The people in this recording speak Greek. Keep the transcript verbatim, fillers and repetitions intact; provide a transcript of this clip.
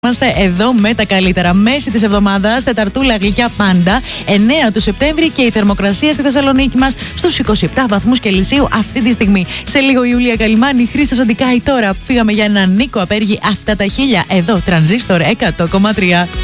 Είμαστε εδώ με τα καλύτερα. Μέση της εβδομάδας, τεταρτούλα γλυκιά πάντα. εννέα του Σεπτέμβρη και η θερμοκρασία στη Θεσσαλονίκη μας στους είκοσι επτά βαθμούς Κελσίου αυτή τη στιγμή. Σε λίγο η Ιουλία Καλυμάνη, Χρήστος Αντικάη. Τώρα φύγαμε για έναν Νίκο Απέργη. Αυτά τα χίλια εδώ, Τρανζίστορ εκατό κόμμα τρία.